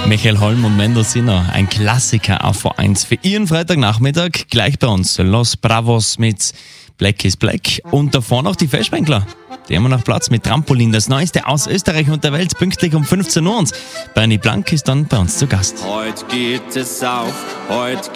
Michael Holm und Mendocino, ein Klassiker auf V1 für Ihren Freitagnachmittag. Gleich bei uns Los Bravos mit Black is Black und davor noch die Festbänkler. Die haben wir noch Platz mit Trampolin, das Neueste aus Österreich und der Welt, pünktlich um 15 Uhr. Und Bernie Blank ist dann bei uns zu Gast. Heute geht es auf, heute